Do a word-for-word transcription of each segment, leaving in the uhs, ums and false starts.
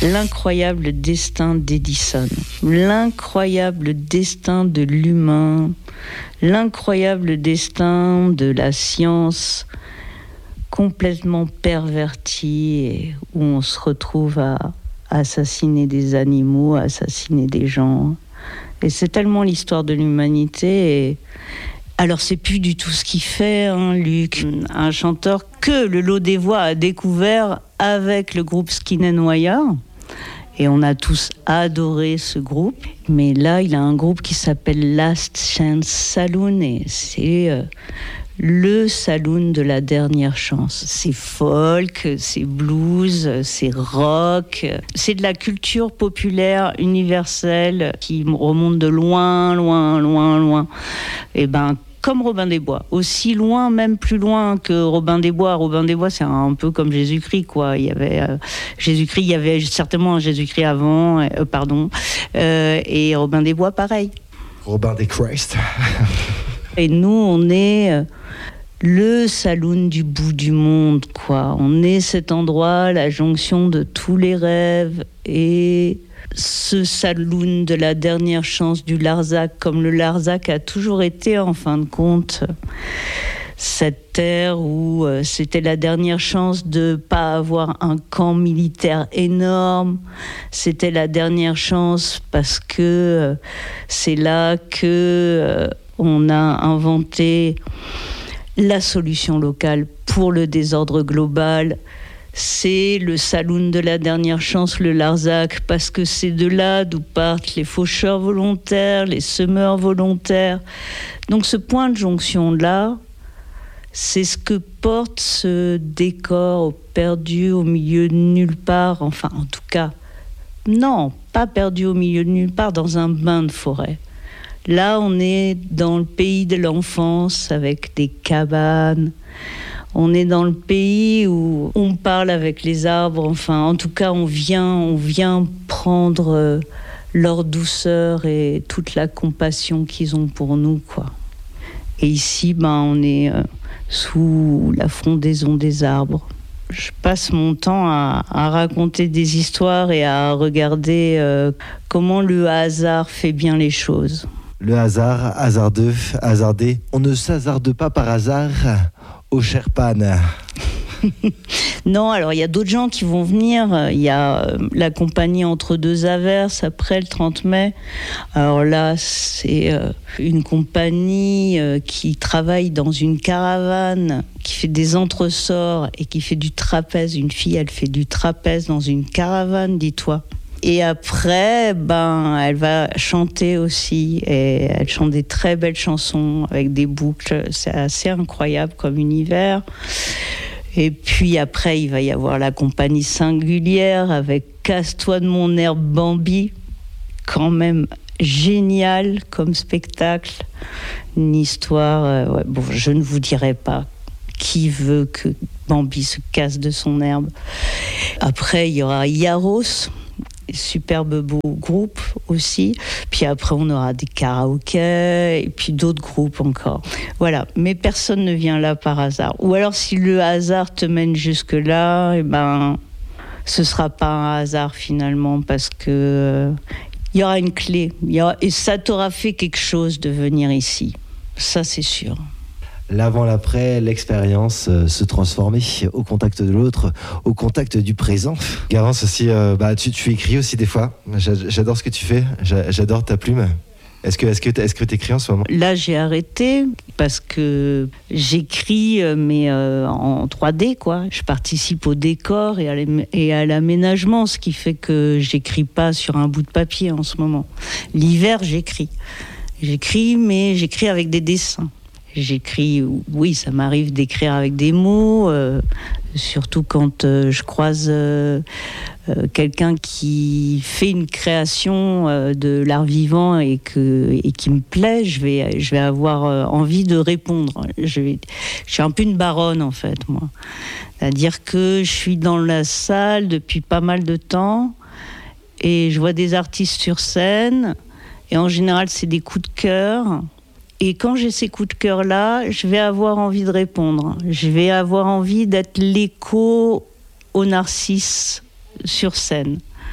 L'incroyable destin d'Edison, l'incroyable destin de l'humain, l'incroyable destin de la science complètement pervertie et où on se retrouve à assassiner des animaux, à assassiner des gens. Et c'est tellement l'histoire de l'humanité. Et... Alors c'est plus du tout ce qu'il fait, hein, Luc, un chanteur que le Lot des Voix a découvert avec le groupe Skin and Wire. Et on a tous adoré ce groupe. Mais là, il a un groupe qui s'appelle Last Chance Saloon. Et c'est euh, le saloon de la dernière chance. C'est folk, c'est blues, c'est rock. C'est de la culture populaire universelle qui remonte de loin, loin, loin, loin. Et ben, comme Robin des Bois, aussi loin, même plus loin que Robin des Bois. Robin des Bois, c'est un peu comme Jésus-Christ, quoi. Il y avait euh, Jésus-Christ, il y avait certainement un Jésus-Christ avant, euh, pardon, euh, et Robin des Bois, pareil. Robin des Christ. Et nous, on est euh, le saloon du bout du monde, quoi. On est cet endroit, la jonction de tous les rêves et ce saloon de la dernière chance du Larzac, comme le Larzac a toujours été, en fin de compte, cette terre où euh, c'était la dernière chance de pas avoir un camp militaire énorme. C'était la dernière chance parce que euh, c'est là que euh, on a inventé la solution locale pour le désordre global. C'est le saloon de la dernière chance, le Larzac, parce que c'est de là d'où partent les faucheurs volontaires, les semeurs volontaires. Donc ce point de jonction-là, c'est ce que porte ce décor perdu au milieu de nulle part, enfin en tout cas, non, pas perdu au milieu de nulle part, dans un bain de forêt. Là, on est dans le pays de l'enfance, avec des cabanes. On est dans le pays où on parle avec les arbres. Enfin, en tout cas, on vient, on vient prendre leur douceur et toute la compassion qu'ils ont pour nous, quoi. Et ici, ben, on est euh, sous la frondaison des arbres. Je passe mon temps à, à raconter des histoires et à regarder euh, comment le hasard fait bien les choses. Le hasard, hasardeux, hasardé. On ne s'hasarde pas par hasard au Sherpan. Non, alors il y a d'autres gens qui vont venir. Il y a euh, la compagnie Entre deux Averses après le trente mai. Alors là, c'est euh, une compagnie euh, qui travaille dans une caravane, qui fait des entresorts et qui fait du trapèze. Une fille, elle fait du trapèze dans une caravane, dis-toi. Et après, ben, elle va chanter aussi. Et elle chante des très belles chansons avec des boucles. C'est assez incroyable comme univers. Et puis après, il va y avoir la compagnie Singulière avec Casse-toi de mon herbe Bambi. Quand même génial comme spectacle. Une histoire... Euh, ouais, bon, je ne vous dirai pas qui veut que Bambi se casse de son herbe. Après, il y aura Yaros. Superbe beau groupe aussi. Puis après, on aura des karaokés et puis d'autres groupes encore. Voilà. Mais personne ne vient là par hasard. Ou alors, si le hasard te mène jusque-là, eh ben, ce sera pas un hasard finalement parce que euh, il y aura une clé. Il y aura, et ça t'aura fait quelque chose de venir ici. Ça, c'est sûr. L'avant, l'après, l'expérience, euh, se transformer au contact de l'autre, au contact du présent. Garance aussi, euh, bah, tu, tu écris aussi des fois. J'adore ce que tu fais, j'adore ta plume. Est-ce que est-ce que est-ce que t'écris en ce moment ? Là, j'ai arrêté parce que j'écris, mais euh, en trois D, quoi. Je participe au décor et à, et à l'aménagement, ce qui fait que j'écris pas sur un bout de papier en ce moment. L'hiver, j'écris. J'écris, mais j'écris avec des dessins. J'écris, oui, ça m'arrive d'écrire avec des mots, euh, surtout quand euh, je croise euh, euh, quelqu'un qui fait une création euh, de l'art vivant et, que, et qui me plaît, je vais, je vais avoir euh, envie de répondre. Je, vais, je suis un peu une baronne, en fait, moi. C'est-à-dire que je suis dans la salle depuis pas mal de temps et je vois des artistes sur scène et en général, c'est des coups de cœur. Et quand j'ai ces coups de cœur-là, je vais avoir envie de répondre. Je vais avoir envie d'être l'écho au narcisse sur scène.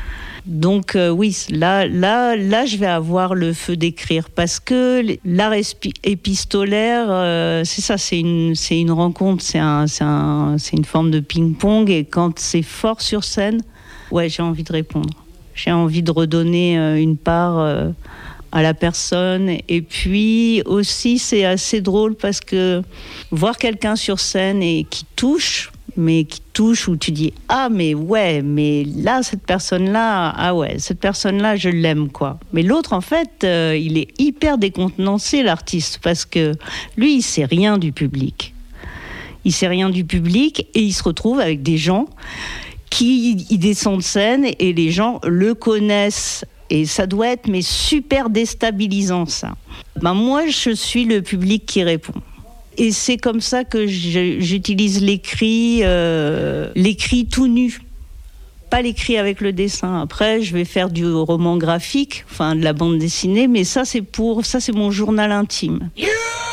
Donc euh, oui, là, là, là, je vais avoir le feu d'écrire parce que l'art espi- épistolaire, euh, c'est ça, c'est une, c'est une rencontre, c'est, un, c'est, un, c'est une forme de ping-pong et quand c'est fort sur scène, ouais, j'ai envie de répondre. J'ai envie de redonner euh, une part euh, à la personne. Et puis aussi, c'est assez drôle parce que voir quelqu'un sur scène et qui touche, mais qui touche où tu dis ah mais ouais mais là cette personne là ah ouais cette personne là je l'aime quoi, mais l'autre en fait euh, il est hyper décontenancé l'artiste parce que lui il sait rien du public il sait rien du public et il se retrouve avec des gens qui il descend de scène et les gens le connaissent et ça doit être mais super déstabilisant ça. Ben moi je suis le public qui répond. Et c'est comme ça que j'utilise l'écrit, euh, l'écrit tout nu, pas l'écrit avec le dessin. Après, je vais faire du roman graphique, enfin de la bande dessinée, mais ça c'est pour, ça c'est mon journal intime. Yeah